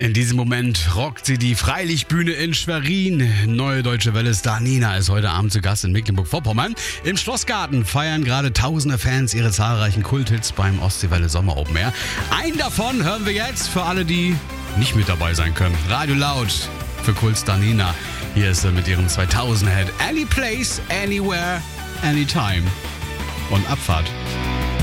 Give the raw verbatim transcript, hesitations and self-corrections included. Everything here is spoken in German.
In diesem Moment rockt sie die Freilichtbühne in Schwerin. Neue Deutsche Welle-Star Nina ist heute Abend zu Gast in Mecklenburg-Vorpommern. Im Schlossgarten feiern gerade tausende Fans ihre zahlreichen Kulthits beim Ostseewelle Sommer Open Air. Einen davon hören wir jetzt für alle, die nicht mit dabei sein können. Radio Laut für Kultstar Nina. Hier ist sie mit ihrem zweitausender-Hit Any Place, Anywhere, Anytime. Und Abfahrt.